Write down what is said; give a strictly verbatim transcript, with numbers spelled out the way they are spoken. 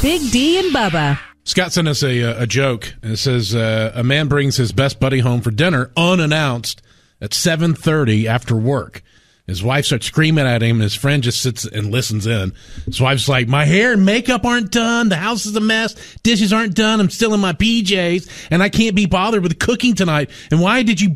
Big D and Bubba. Scott sent us a, a joke. It says uh, a man brings his best buddy home for dinner unannounced at seven thirty after work. His wife starts screaming at him, and his friend just sits and listens in. His wife's like, my hair and makeup aren't done. The house is a mess. Dishes aren't done. I'm still in my P Js, and I can't be bothered with cooking tonight. And why did you